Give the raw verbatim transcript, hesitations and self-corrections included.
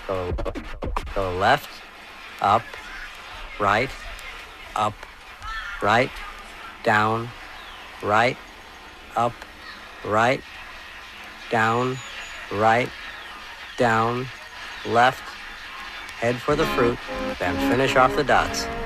Go, go left, up, right, up, right, down, right, up, right, down, right, down, left, head for the fruit, then finish off the dots.